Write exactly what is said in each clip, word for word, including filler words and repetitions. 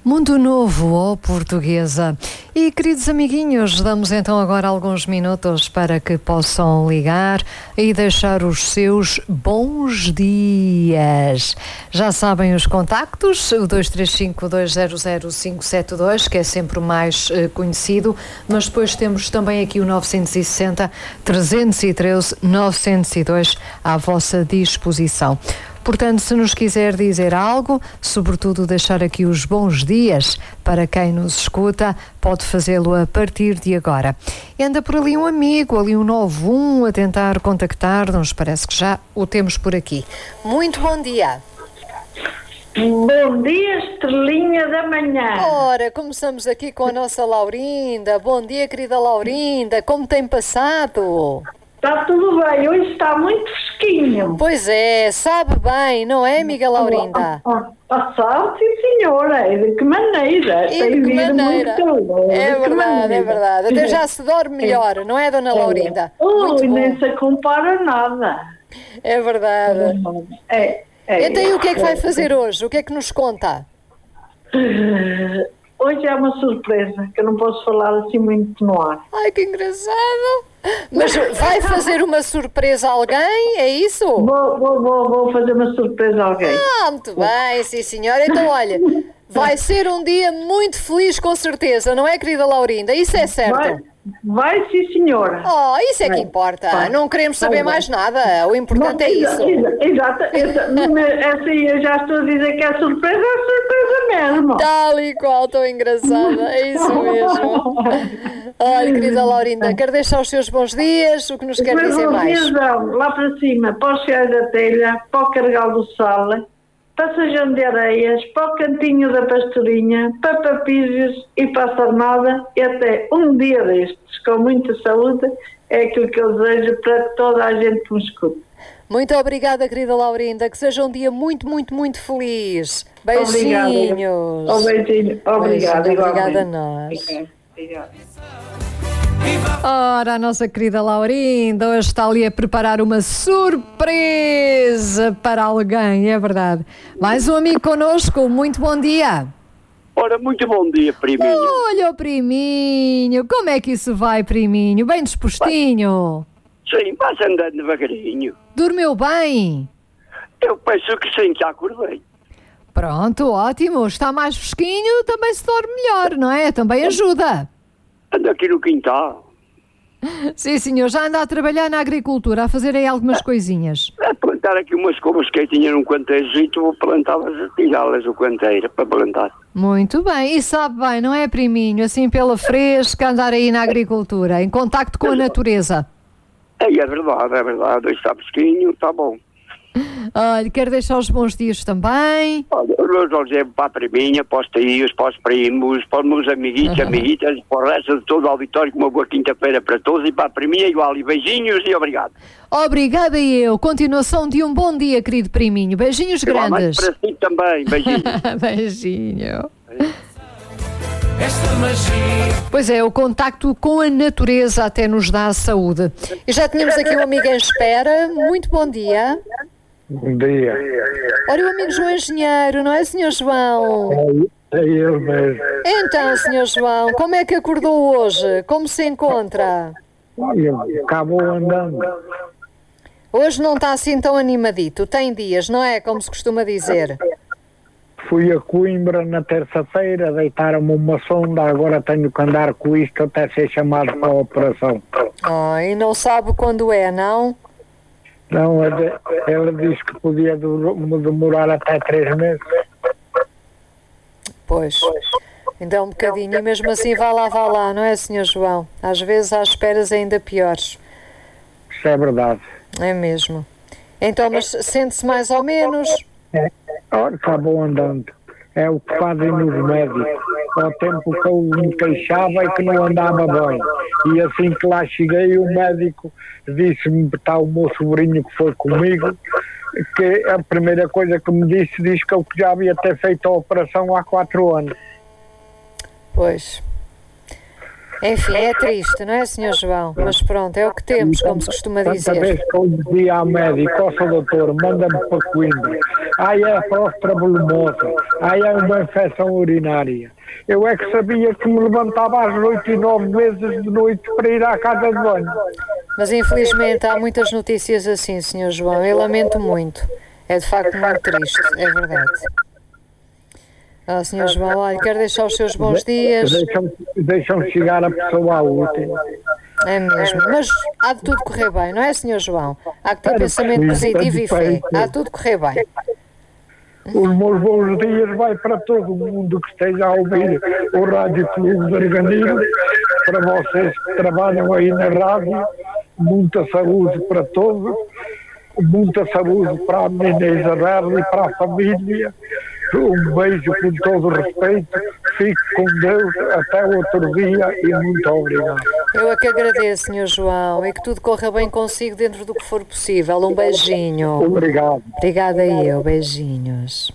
Mundo Novo, ó Portuguesa. E, queridos amiguinhos, damos então agora alguns minutos para que possam ligar e deixar os seus bons dias. Já sabem os contactos, o dois três cinco, dois zero zero, cinco sete dois, que é sempre o mais uh, conhecido, mas depois temos também aqui o nove seis zero, três um três, nove zero dois à vossa disposição. Portanto, se nos quiser dizer algo, sobretudo deixar aqui os bons dias para quem nos escuta, pode fazê-lo a partir de agora. E anda por ali um amigo, ali um nove um, a tentar contactar-nos, parece que já o temos por aqui. Muito bom dia. Bom dia, estrelinha da manhã. Ora, começamos aqui com a nossa Laurinda. Bom dia, querida Laurinda, como tem passado? Está tudo bem, hoje está muito fresquinho. Pois é, sabe bem, não é, amiga Laurinda? Passado, sim senhora, de que maneira? E Tem de que vindo maneira? muito calor. É de que verdade, maneira? é verdade. Até já se dorme melhor, não é, dona Laurinda? Ui, Muito nem bom. se compara nada. É verdade. É, é. Então, e o que é que vai fazer hoje? O que é que nos conta? Hoje é uma surpresa, que eu não posso falar assim muito no ar. Ai, que engraçado. Mas vai fazer uma surpresa a alguém? É isso? Vou, vou, vou, vou fazer uma surpresa a alguém. Ah, muito bem, sim senhora. Então, olha, vai ser um dia muito feliz com certeza, não é, querida Laurinda? Isso é certo. Vai, vai sim senhora. Oh, isso é que Vai, importa. vai. Não queremos saber Vai, mais nada. O importante é isso. Exato, exato. Essa aí eu já estou a dizer que é surpresa, é surpresa mesmo. Tal e qual, tão engraçada. É isso mesmo. Olha, querida Laurinda, quero deixar os seus bons dias. O que nos quer Depois dizer vão mais? viajam lá para cima, para o Cheio da Telha, para o Carregal do Sal, para Sejão de Areias, para o Cantinho da Pastorinha, para Papísios e para a Sarnada, e até um dia destes, com muita saúde, é aquilo que eu desejo para toda a gente que me escuta. Muito obrigada, querida Laurinda. Que seja um dia muito, muito, muito feliz. Beijinhos. Obrigada. Oh, beijinho. Obrigada. Beijinho, obrigada a igualmente. nós. Obrigada. Ora, a nossa querida Laurinda hoje está ali a preparar uma surpresa para alguém, é verdade. Mais um amigo connosco, muito bom dia. Ora, muito bom dia, priminho. Olha o priminho, como é que isso vai, priminho? Bem dispostinho? Sim, mas andando devagarinho. Dormiu bem? Eu penso que sim, que acordei. Pronto, ótimo, está mais fresquinho, também se dorme melhor, não é? Também ajuda. Ando aqui no quintal. Sim, senhor, já anda a trabalhar na agricultura, a fazer aí algumas coisinhas. A plantar aqui umas couves que eu tinha num canteirozito, vou plantá-las, tirá-las do canteiro para plantar. Muito bem, e sabe bem, não é, priminho? Assim pela fresca, andar aí na agricultura, em contacto com a natureza. É, é verdade, é verdade. Hoje está fresquinho, está bom. Olha, quero deixar os bons dias também. Olha, os meus objetos para a priminha, para os tios, para os primos, para os meus amiguitos, uhum. amiguitas, para o resto de todo o auditório, uma boa quinta-feira para todos e para a priminha igual. E beijinhos e obrigado. Obrigada e eu. Continuação de um bom dia, querido priminho. Beijinhos igual, grandes. Para si também, beijinhos. Beijinho. Esta magia. Pois é, o contacto com a natureza até nos dá saúde. E já tínhamos aqui um amigo em espera. Muito bom dia. Bom dia. Olha o amigo João Engenheiro, não é, senhor João? É, é ele mesmo. Então, senhor João, como é que acordou hoje? Como se encontra? Olha, acabou andando. Hoje não está assim tão animadito. Tem dias, não é? Como se costuma dizer. Fui a Coimbra na terça-feira, deitaram-me uma sonda, agora tenho que andar com isto até ser chamado para a operação. Oh, e não sabe quando é, não? Não, ela disse que podia demorar até três meses. Pois, então um bocadinho, e mesmo assim vá lá, vá lá, não é, senhor João? Às vezes há esperas ainda piores. Isso é verdade. É mesmo. Então, mas sente-se mais ou menos? É, olha, acabou andando. É o que fazem nos médicos. Ao tempo que eu me queixava e que não andava bem. E assim que lá cheguei, o médico disse-me, está o meu sobrinho que foi comigo, que a primeira coisa que me disse, disse que eu já havia ter feito a operação há quatro anos. Pois. Enfim, é triste, não é, senhor João? Mas pronto, é o que temos, como se costuma dizer. Tanta vez que eu dizia ao médico, ó, seu doutor, manda-me para Coimbra. ai é prostra-volumosa, ai é uma infecção urinária. Eu é que sabia que me levantava às oito e nove vezes de noite para ir à casa de banho. Mas infelizmente há muitas notícias assim, senhor João, eu lamento muito. É de facto muito triste, é verdade. Ah, senhor João, olha, quero deixar os seus bons dias. Deixam, deixam chegar a pessoa útil. É mesmo, mas há de tudo correr bem, não é, senhor João? Há que ter pensamento positivo e fé. Há de tudo correr bem. Os meus bons dias vai para todo mundo que esteja a ouvir o Rádio Clube de Arganil, para vocês que trabalham aí na rádio, muita saúde para todos, muita saúde para a menina Isabel e para a família. Um beijo com todo o respeito, fique com Deus, até outro dia e muito obrigado. Eu é que agradeço, senhor João, e que tudo corra bem consigo dentro do que for possível. Um beijinho. Obrigado. Obrigada e eu, beijinhos.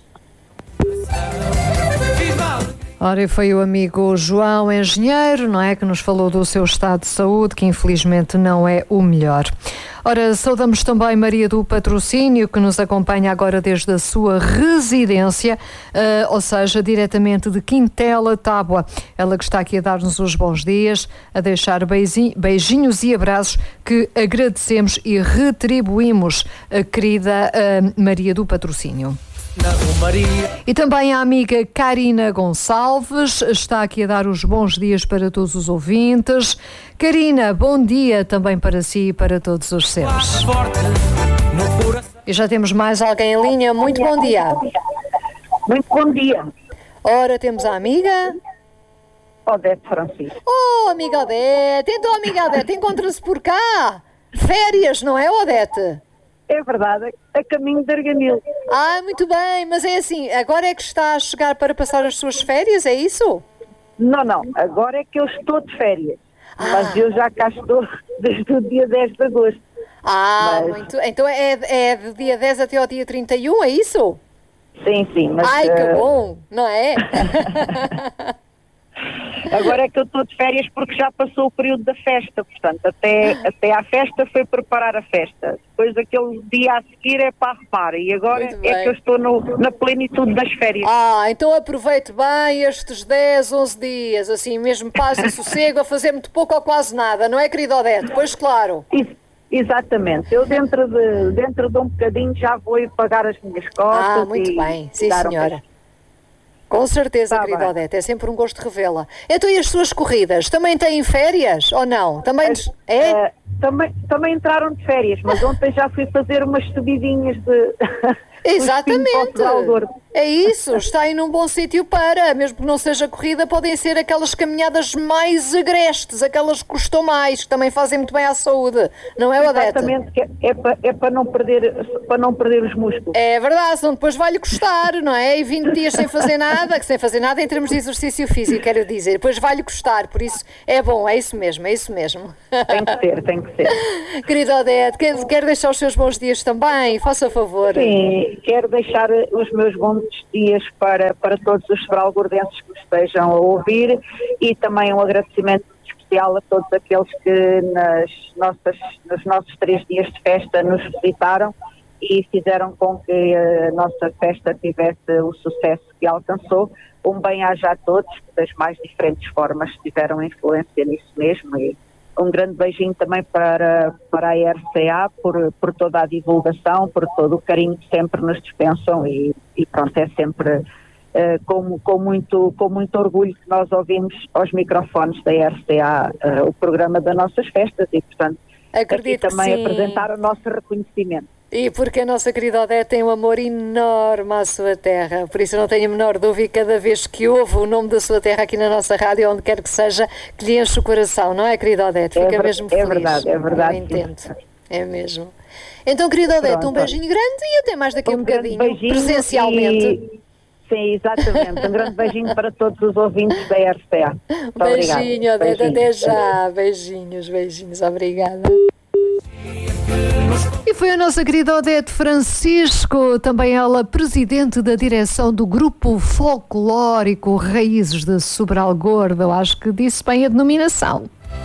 Ora, e foi o amigo João Engenheiro, não é, que nos falou do seu estado de saúde, que infelizmente não é o melhor. Ora, saudamos também Maria do Patrocínio, que nos acompanha agora desde a sua residência, uh, ou seja, diretamente de Quintela, Tábua. Ela que está aqui a dar-nos os bons dias, a deixar beijinhos e abraços que agradecemos e retribuímos, a querida uh, Maria do Patrocínio. E também a amiga Karina Gonçalves está aqui a dar os bons dias para todos os ouvintes. Karina, bom dia também para si e para todos os seus. E já temos mais alguém em linha. Muito bom dia. Muito bom dia. Ora, temos a amiga Odete Francisco. Oh, amiga Odete. Então, amiga Odete, encontra-se por cá. Férias, não é, Odete? É verdade, a caminho de Arganil. Ah, muito bem, mas é assim, agora é que está a chegar para passar as suas férias, é isso? Não, não, agora é que eu estou de férias, ah. mas eu já cá estou desde o dia dez de agosto. Ah, mas... muito, então é, é do dia dez até ao dia trinta e um, é isso? Sim, sim. Mas, ai, que uh... bom, não é? Agora é que eu estou de férias porque já passou o período da festa, portanto, até, até à festa foi preparar a festa. Depois aquele dia a seguir é para arrumar e agora é que eu estou no, na plenitude das férias. Ah, então aproveite bem estes dez, onze dias, assim mesmo paz e sossego a fazer muito pouco ou quase nada, não é, querida Odete? Pois claro. Isso. Exatamente, eu dentro de, dentro de um bocadinho já vou ir pagar as minhas cotas. Ah, muito e bem, sim senhora. Um... Com certeza, tá, querida bem. Odete, é sempre um gosto revê-la. Então e as suas corridas, também têm férias ou não? Também, as, é? Uh, também, também entraram de férias, mas ontem já fui fazer umas subidinhas de... Exatamente, é isso, está aí num bom sítio para, mesmo que não seja corrida, podem ser aquelas caminhadas mais agrestes, aquelas que custam mais, que também fazem muito bem à saúde, não é, Odete? Exatamente, que é, para, é para, não perder, para não perder os músculos. É verdade, senão depois vai-lhe custar, não é? E vinte dias sem fazer nada, que sem fazer nada em termos de exercício físico, quero dizer, depois vai-lhe custar, por isso é bom, é isso mesmo, é isso mesmo. Tem que ser, tem que ser. Querida Odete, quer, quer deixar os seus bons dias também? Faça favor. Sim, quero deixar os meus bons dias para, para todos os sobralgordenses que me estejam a ouvir e também um agradecimento especial a todos aqueles que nas nossas, nos nossos três dias de festa nos visitaram e fizeram com que a nossa festa tivesse o sucesso que alcançou. Um bem-aja a todos, que das mais diferentes formas tiveram influência nisso mesmo, e um grande beijinho também para, para a R C A por, por toda a divulgação, por todo o carinho que sempre nos dispensam e, e pronto, é sempre uh, com, com, muito, com muito orgulho que nós ouvimos aos microfones da R C A uh, o programa das nossas festas e portanto acredito aqui também que sim. Apresentar o nosso reconhecimento. E porque a nossa querida Odete tem um amor enorme à sua terra, por isso eu não tenho a menor dúvida, cada vez que ouve o nome da sua terra aqui na nossa rádio, onde quer que seja, que lhe enche o coração, não é, querida Odete? Fica é mesmo é feliz. É verdade, é verdade. Eu entendo, é mesmo. Então, querida Odete, Pronto. um beijinho grande e até mais daqui a um, um bocadinho, presencialmente. E... Sim, exatamente. Um grande beijinho para todos os ouvintes da R C A. Muito beijinho, obrigada. Odete, até já. Beijinhos, beijinhos, obrigada. E foi a nossa querida Odete Francisco, também ela presidente da direção do grupo folclórico Raízes de Sobral Gordo. Eu acho que disse bem a denominação.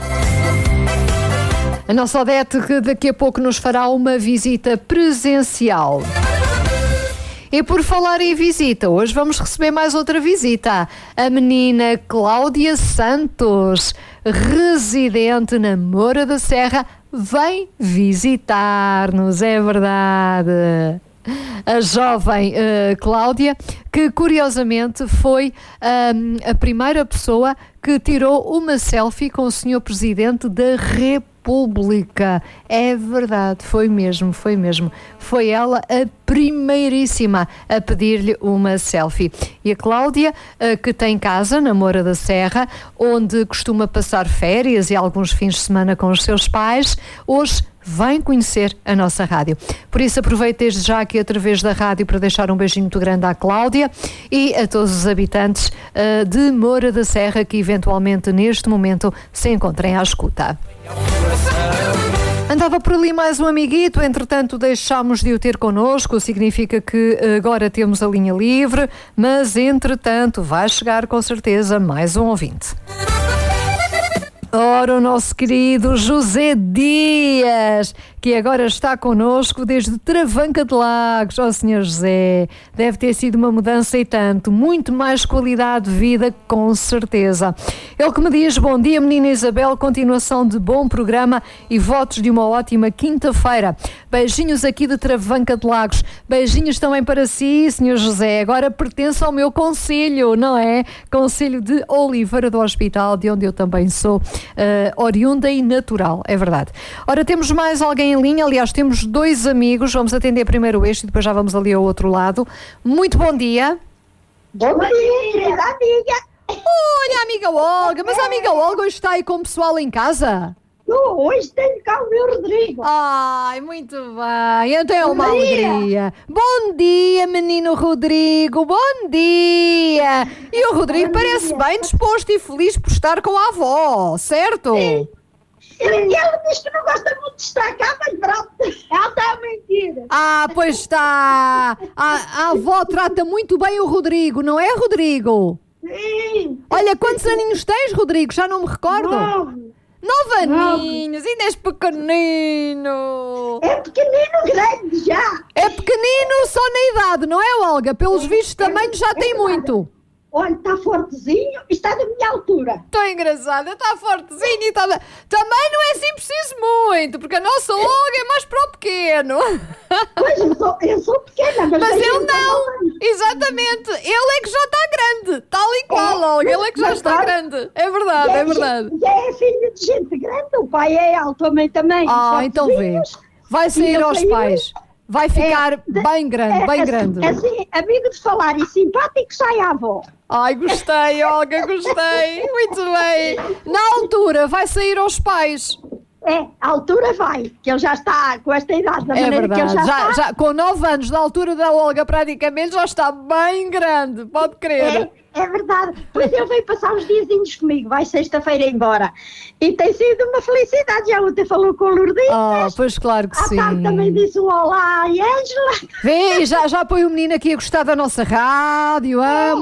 A nossa Odete que daqui a pouco nos fará uma visita presencial. E por falar em visita, hoje vamos receber mais outra visita. A menina Cláudia Santos, residente na Moura da Serra, vem visitar-nos, é verdade. A jovem uh, Cláudia, que curiosamente foi um, a primeira pessoa que tirou uma selfie com o senhor Presidente da República. É verdade, foi mesmo, foi mesmo. Foi ela a primeiríssima a pedir-lhe uma selfie. E a Cláudia, uh, que tem casa na Moura da Serra, onde costuma passar férias e alguns fins de semana com os seus pais, hoje vem conhecer a nossa rádio. Por isso aproveito desde já aqui através da rádio para deixar um beijinho muito grande à Cláudia e a todos os habitantes uh, de Moura da Serra que eventualmente neste momento se encontrem à escuta. Andava por ali mais um amiguito, entretanto deixámos de o ter connosco, significa que agora temos a linha livre, mas entretanto vai chegar com certeza mais um ouvinte. Ora, o nosso querido José Dias, que agora está connosco desde Travanca de Lagos. Ó, senhor José, deve ter sido uma mudança e tanto, muito mais qualidade de vida, com certeza. Ele que me diz, bom dia menina Isabel, continuação de bom programa e votos de uma ótima quinta-feira. Beijinhos aqui de Travanca de Lagos, beijinhos também para si, senhor José, agora pertence ao meu concelho, não é? Concelho de Oliveira do Hospital, de onde eu também sou uh, oriunda e natural, é verdade. Ora, temos mais alguém em linha, aliás, temos dois amigos, vamos atender primeiro este e depois já vamos ali ao outro lado. Muito bom dia. Bom dia, querida amiga. Olha, amiga Olga, mas a amiga Olga hoje está aí com o pessoal em casa? Oh, hoje tenho cá o meu Rodrigo. Ai, muito bem, então é uma Bom dia. alegria. Bom dia, menino Rodrigo, bom dia. E o Rodrigo Bom parece dia. bem disposto e feliz por estar com a avó, certo? Sim. Ele, ele diz que não gosta muito de estar cá, mas pronto, ela está a mentir. Ah, pois está. A, a avó trata muito bem o Rodrigo, não é, Rodrigo? Sim. Olha, quantos aninhos tens, Rodrigo? Já não me recordo. Nove. Nove Nove. aninhos, ainda és pequenino. É pequenino grande já. É pequenino só na idade, não é, Olga? Pelos vistos também já tem muito. Olha, está fortezinho e está da minha altura. Estou engraçada, está fortezinho e está... Também não é assim preciso muito, porque a nossa Olga é mais para o pequeno. Pois, eu sou, eu sou pequena, mas... Mas vejo ele que não, está exatamente, ele é que já está grande, tal e qual, É, Olga, ele é que já mas está claro. grande, é verdade, Já é verdade. gente- Já é filho de gente grande, o pai é alto, a mãe também. Ah, fortezinhos. então vê, vai sair ele aos saiu- pais, vai ficar É, de- bem grande, É, bem assim, grande. Assim, amigo de falar e simpático, sai à avó. Ai, gostei, Olga, gostei, muito bem. Na altura vai sair aos pais. É, a altura vai, que ele já está com esta idade, da É maneira que ele verdade, já, já, está. já, com nove anos, da altura da Olga praticamente, já está bem grande, pode crer. É, é verdade. Pois ele veio passar uns diazinhos comigo, vai sexta-feira embora. E tem sido uma felicidade. Já ontem falou com o Lourdes. Ah, pois claro que À sim. tarde também disse um olá e Ângela. Vê, já, já põe o menino aqui a gostar da nossa rádio, amo.